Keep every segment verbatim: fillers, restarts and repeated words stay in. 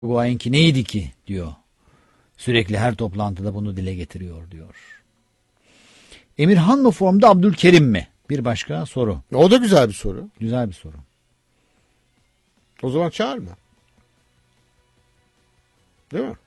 Uruguay'ınki neydi ki diyor. Sürekli her toplantıda bunu dile getiriyor diyor. Emirhan mı formda, Abdülkerim mi? Bir başka soru. O da güzel bir soru. Güzel bir soru. O zaman çağırma. Değil mi?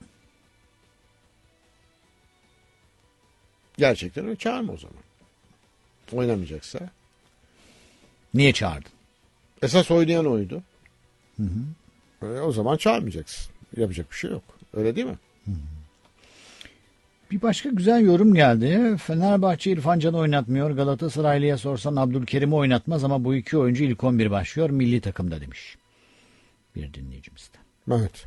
Gerçekten öyle, çağırma o zaman. Oynamayacaksa. Niye çağırdın? Esas oynayan oydu. Hı hı. E, o zaman çağırmayacaksın. Yapacak bir şey yok. Öyle değil mi? Hı hı. Bir başka güzel yorum geldi. Fenerbahçe İrfan Can'ı oynatmıyor. Galatasaraylı'ya sorsan Abdülkerim'i oynatmaz ama bu iki oyuncu ilk on bir başlıyor milli takımda demiş. Bir dinleyicimiz de. Evet.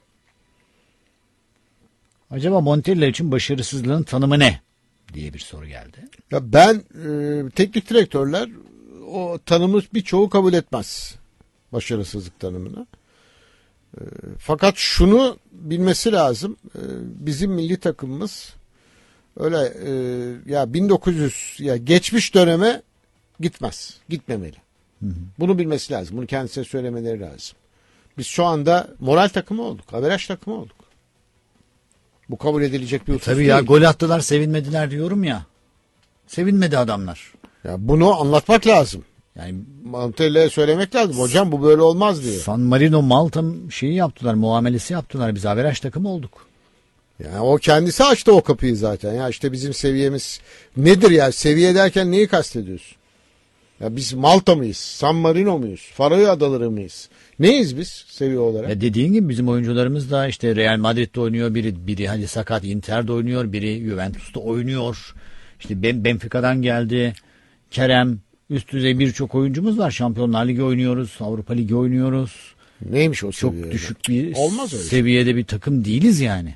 Acaba Montella için başarısızlığın tanımı ne? Diye bir soru geldi. Ya ben e, teknik direktörler o tanımı birçoğu kabul etmez. Başarısızlık tanımını. E, fakat şunu bilmesi lazım. E, bizim milli takımımız öyle e, ya bin dokuz yüz ya geçmiş döneme gitmez. Gitmemeli. Hı hı. Bunu bilmesi lazım. Bunu kendisine söylemeleri lazım. Biz şu anda moral takımı olduk. Averaj takımı olduk. Bu kabul edilecek bir husus Tabii değil. ya, gol attılar sevinmediler diyorum ya. Sevinmedi adamlar. Ya bunu anlatmak lazım. Yani Montella'ya söylemek lazım. Hocam bu böyle olmaz diye. San Marino Malta şeyi yaptılar, muamelesi yaptılar. Biz averaj takımı olduk. Yani o kendisi açtı o kapıyı zaten. Ya işte bizim seviyemiz nedir ya? Seviye derken neyi kastediyorsun? Ya biz Malta mıyız? San Marino muyuz? Faroe Adaları mıyız? Neyiz biz seviye olarak? Ya dediğin gibi bizim oyuncularımız da işte Real Madrid'de oynuyor, biri biri hadi sakat Inter'de oynuyor, biri Juventus'ta oynuyor. İşte Benfica'dan geldi Kerem, üst düzey birçok oyuncumuz var. Şampiyonlar Ligi oynuyoruz, Avrupa Ligi oynuyoruz. Neymiş o Çok seviye? düşük bir Olmaz öyle seviyede şey. Bir takım değiliz yani.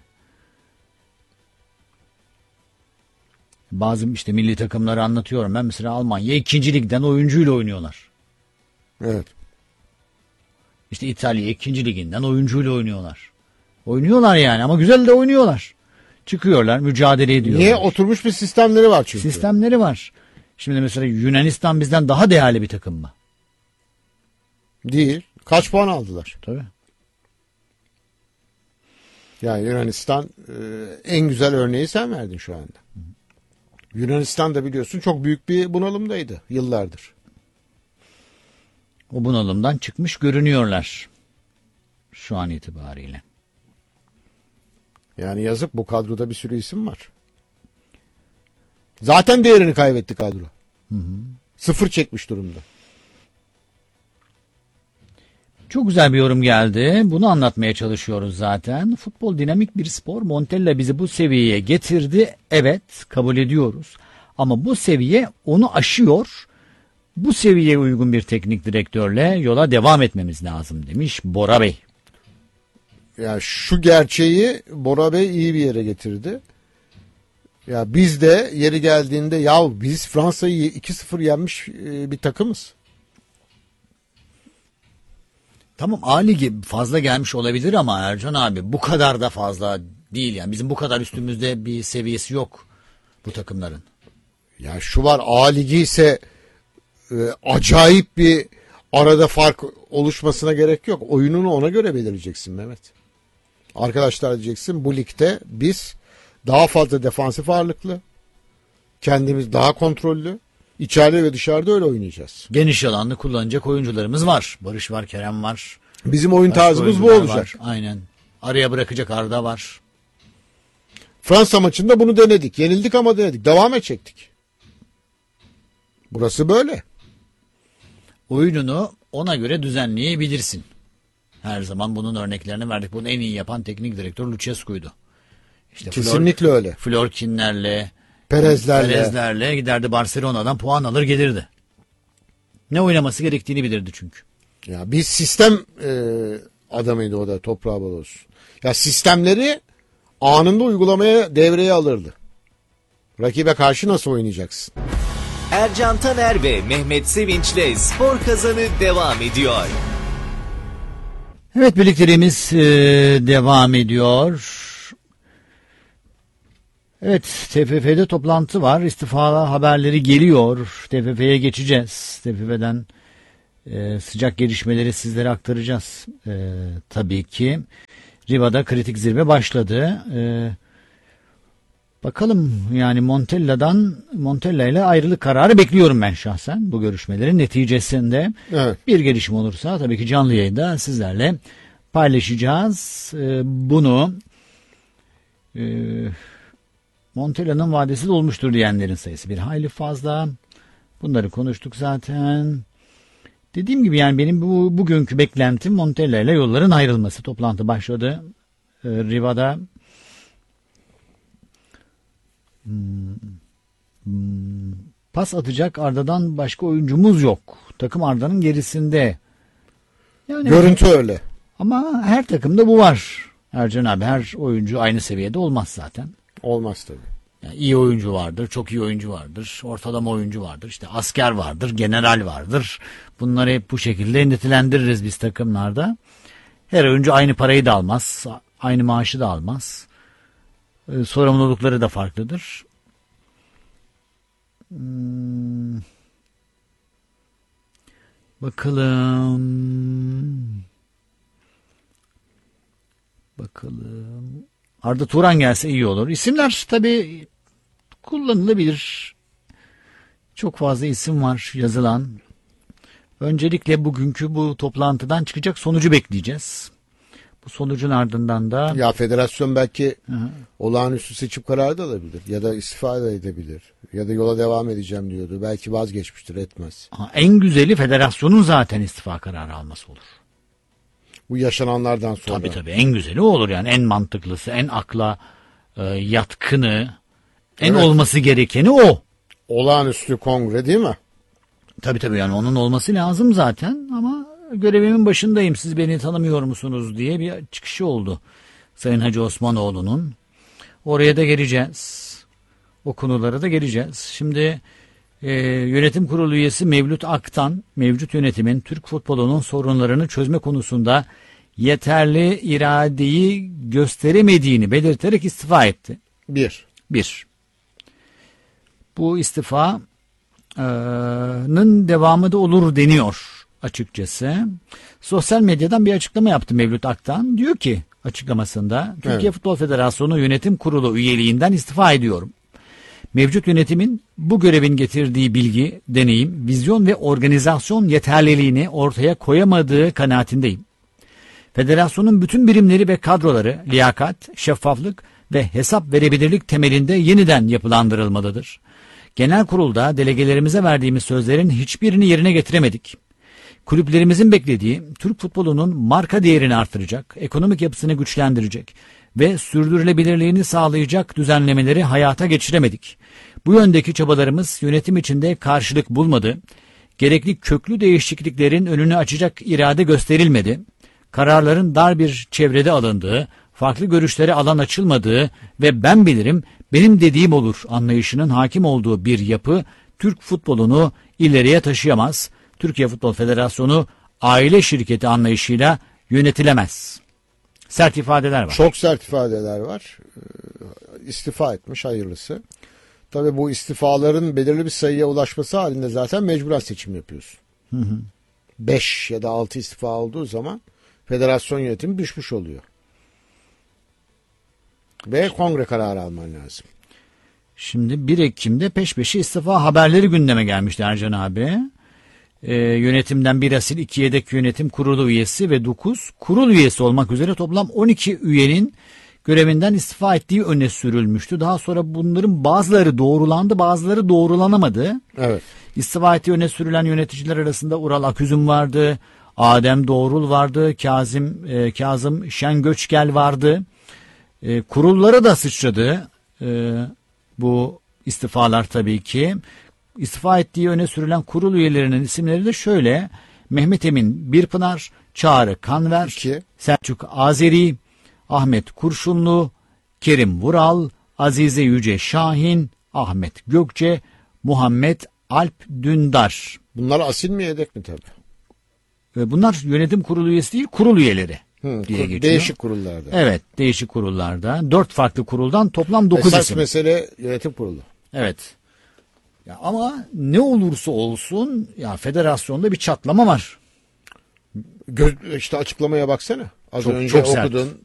Bazı işte milli takımları anlatıyorum. Ben mesela Almanya ikinci ligden oyuncuyla oynuyorlar. Evet. İşte İtalya ikinci liginden oyuncuyla oynuyorlar. Oynuyorlar yani ama güzel de oynuyorlar. Çıkıyorlar, mücadele ediyorlar. Niye? Oturmuş bir sistemleri var çünkü. Sistemleri var. Şimdi mesela Yunanistan bizden daha değerli bir takım mı? Değil. Kaç puan aldılar? Tabii. Yani Yunanistan e, en güzel örneği sen verdin şu anda. Yunanistan da biliyorsun çok büyük bir bunalımdaydı yıllardır. O bunalımdan çıkmış görünüyorlar şu an itibariyle. Yani yazık, bu kadroda bir sürü isim var. Zaten değerini kaybetti kadro. Hı hı. Sıfır çekmiş durumda. Çok güzel bir yorum geldi. Bunu anlatmaya çalışıyoruz zaten. Futbol dinamik bir spor. Montella bizi bu seviyeye getirdi. Evet, kabul ediyoruz. Ama bu seviye onu aşıyor. Bu seviyeye uygun bir teknik direktörle yola devam etmemiz lazım demiş Bora Bey. Ya şu gerçeği Bora Bey iyi bir yere getirdi. Ya biz de yeri geldiğinde ya biz Fransa'yı iki sıfır yenmiş bir takımız. Tamam, A Ligi fazla gelmiş olabilir ama Ercan abi bu kadar da fazla değil yani. Bizim bu kadar üstümüzde bir seviyesi yok bu takımların. Ya şu var, A Ligi ise e, acayip bir arada fark oluşmasına gerek yok. Oyununu ona göre belirleyeceksin Mehmet. Arkadaşlar diyeceksin bu ligde biz daha fazla defansif ağırlıklı, kendimiz daha kontrollü, içeride ve dışarıda öyle oynayacağız. Geniş alanlı kullanacak oyuncularımız var. Barış var, Kerem var. Bizim oyun Başka tarzımız bu oyuncular olacak. var. Aynen. Araya bırakacak Arda var. Fransa maçında bunu denedik. Yenildik ama denedik. Devam edecektik. Burası böyle. Oyununu ona göre düzenleyebilirsin. Her zaman bunun örneklerini verdik. Bunu en iyi yapan teknik direktör Lucescu'ydu. İşte Kesinlikle Flor, öyle. Florkinlerle, Perezlerle. Perezlerle giderdi Barcelona'dan puan alır gelirdi. Ne oynaması gerektiğini bilirdi çünkü. Ya bir sistem e, adamıydı o da, toprağı bol olsun. Ya sistemleri anında uygulamaya, devreye alırdı. Rakibe karşı nasıl oynayacaksın? Ercan Taner ve Mehmet Sevinç'le Spor Kazanı devam ediyor. Evet, birlikteliğimiz e, devam ediyor. Evet, T F F'de toplantı var. İstifa haberleri geliyor. T F F'ye geçeceğiz. T F F'den Ee, sıcak gelişmeleri sizlere aktaracağız. Ee, tabii ki Riva'da kritik zirve başladı. Ee, bakalım yani Montella'dan Montella ile ayrılık kararı bekliyorum ben şahsen bu görüşmelerin neticesinde. Evet. Bir gelişme olursa tabii ki canlı yayında sizlerle paylaşacağız. Ee, bunu e, Montella'nın vadesi dolmuştur diyenlerin sayısı bir hayli fazla. Bunları konuştuk zaten. Dediğim gibi yani benim bu bugünkü beklentim Montella ile yolların ayrılması. Toplantı başladı e, Riva'da. Hmm, hmm, pas atacak Arda'dan başka oyuncumuz yok. Takım Arda'nın gerisinde. Yani, Görüntü öyle. ama her takımda bu var. Ercan abi, her oyuncu aynı seviyede olmaz zaten. Olmaz tabii. Yani iyi oyuncu vardır, çok iyi oyuncu vardır, ortalama oyuncu vardır, işte asker vardır, general vardır. Bunları hep bu şekilde nitelendiririz biz takımlarda. Her oyuncu aynı parayı da almaz, aynı maaşı da almaz. Ee, sorumlulukları da farklıdır. Hmm. Bakalım. Bakalım. Arda Turan gelse iyi olur. İsimler tabii kullanılabilir. Çok fazla isim var yazılan. Öncelikle bugünkü bu toplantıdan çıkacak sonucu bekleyeceğiz. Bu sonucun ardından da Ya federasyon belki Hı-hı. olağanüstü seçim kararı da alabilir. Ya da istifa da edebilir. Ya da yola devam edeceğim diyordu. Belki vazgeçmiştir, etmez. en güzeli federasyonun zaten istifa kararı alması olur. Bu yaşananlardan sonra. Tabii tabii en güzeli o olur yani, en mantıklısı, en akla e, yatkını, en Evet. olması gerekeni o. Olağanüstü kongre değil mi? Tabii tabii yani onun olması lazım zaten ama görevimin başındayım, siz beni tanımıyor musunuz diye bir çıkışı oldu Sayın Hacı Osmanoğlu'nun. Oraya da geleceğiz. O konulara da geleceğiz. Şimdi e, yönetim kurulu üyesi Mevlüt Aktan, mevcut yönetimin Türk futbolunun sorunlarını çözme konusunda yeterli iradeyi gösteremediğini belirterek istifa etti. Bir. Bir. Bu istifanın devamı da olur deniyor açıkçası. Sosyal medyadan bir açıklama yaptı Mevlüt Aktan. Diyor ki açıklamasında, Türkiye Evet. Futbol Federasyonu Yönetim Kurulu üyeliğinden istifa ediyorum. Mevcut yönetimin bu görevin getirdiği bilgi, deneyim, vizyon ve organizasyon yeterliliğini ortaya koyamadığı kanaatindeyim. Federasyonun bütün birimleri ve kadroları liyakat, şeffaflık ve hesap verebilirlik temelinde yeniden yapılandırılmalıdır. Genel kurulda delegelerimize verdiğimiz sözlerin hiçbirini yerine getiremedik. Kulüplerimizin beklediği Türk futbolunun marka değerini artıracak, ekonomik yapısını güçlendirecek ve sürdürülebilirliğini sağlayacak düzenlemeleri hayata geçiremedik. Bu yöndeki çabalarımız yönetim içinde karşılık bulmadı. Gerekli köklü değişikliklerin önünü açacak irade gösterilmedi. Kararların dar bir çevrede alındığı, farklı görüşlere alan açılmadığı ve ben bilirim, benim dediğim olur anlayışının hakim olduğu bir yapı Türk futbolunu ileriye taşıyamaz. Türkiye Futbol Federasyonu aile şirketi anlayışıyla yönetilemez. Sert ifadeler var. Çok sert ifadeler var. Ee, İstifa etmiş, hayırlısı. Tabii bu istifaların belirli bir sayıya ulaşması halinde zaten mecburen seçim yapıyorsun. Hı hı. Beş ya da altı istifa olduğu zaman federasyon yönetimi düşmüş oluyor. Ve kongre kararı alman lazım. Şimdi bir Ekim'de peş peşe istifa haberleri gündeme gelmişti Ercan abi. Ee, yönetimden bir asil, iki yedek yönetim kurulu üyesi ve dokuz kurul üyesi olmak üzere toplam on iki üyenin görevinden istifa ettiği öne sürülmüştü. Daha sonra bunların bazıları doğrulandı, bazıları doğrulanamadı. Evet. İstifa ettiği öne sürülen yöneticiler arasında Ural Aküzüm vardı, Adem Doğrul vardı, Kazım, e, Kazım Şengöçgel vardı. E, kurullara da sıçradı e, bu istifalar tabii ki. İstifa ettiği öne sürülen kurul üyelerinin isimleri de şöyle: Mehmet Emin Birpınar, Çağrı Kanver, İki. Selçuk Azeri, Ahmet Kurşunlu, Kerim Vural, Azize Yüce Şahin, Ahmet Gökçe, Muhammed Alp Dündar. Bunlar asil mi, yedek mi tabii? E, bunlar yönetim kurulu üyesi değil, kurul üyeleri Hı, diye kur- geçiyor. değişik kurullarda. Evet, değişik kurullarda. Dört farklı kuruldan toplam dokuz Esas isim. mesele yönetim kurulu. Evet. Ya ama ne olursa olsun ya federasyonda bir çatlama var. Gö- işte açıklamaya baksana. Az Çok- önce çok sert. okudun.